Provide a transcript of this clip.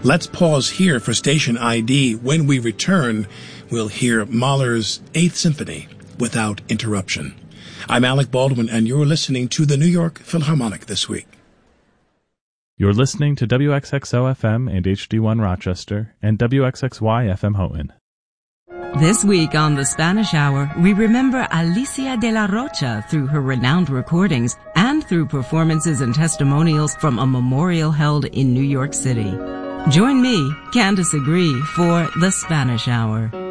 Let's pause here for station ID. When we return, we'll hear Mahler's Eighth Symphony without interruption. I'm Alec Baldwin, and you're listening to the New York Philharmonic this week. You're listening to WXXO-FM and HD1 Rochester and WXXY-FM Houghton. This week on The Spanish Hour, we remember Alicia de la Rocha through her renowned recordings and through performances and testimonials from a memorial held in New York City. Join me, Candace Agree, for The Spanish Hour.